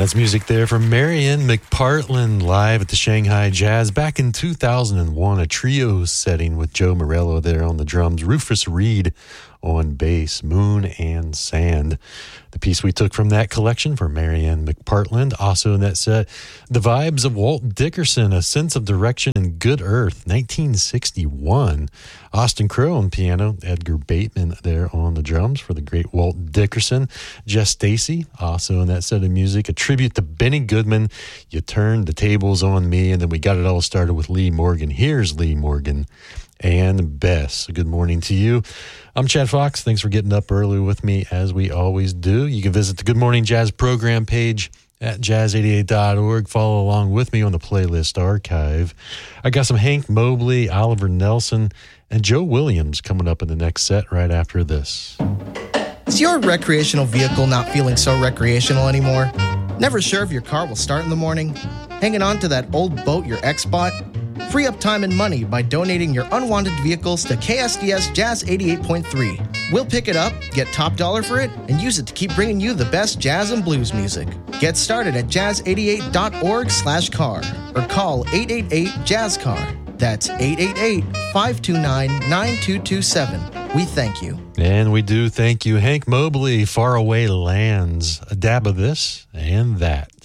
That's music there from Marian McPartland live at the Shanghai Jazz back in 2001, a trio setting with Joe Morello there on the drums, Rufus Reid on bass, Moon and Sand. The piece we took from that collection for Marian McPartland. Also in that set, The Vibes of Walt Dickerson, A Sense of Direction in Good Earth, 1961. Austin Crowe on piano, Edgar Bateman there on the drums for the great Walt Dickerson. Jess Stacy, also in that set of music, a tribute to Benny Goodman, You Turned the Tables on Me, and then we got it all started with Lee Morgan. Here's Lee Morgan and Bess. Good morning to you. I'm Chad Fox. Thanks for getting up early with me, as we always do. You can visit the Good Morning Jazz program page at jazz88.org. Follow along with me on the playlist archive. I got some Hank Mobley, Oliver Nelson, and Joe Williams coming up in the next set right after this. Is your recreational vehicle not feeling so recreational anymore? Never sure if your car will start in the morning? Hanging on to that old boat your ex bought? Free up time and money by donating your unwanted vehicles to KSDS Jazz 88.3. We'll pick it up, get top dollar for it, and use it to keep bringing you the best jazz and blues music. Get started at jazz88.org/car or call 888-JAZZ-CAR. That's 888-529-9227. We thank you. And we do thank you. Hank Mobley, Faraway Lands, a dab of this and that.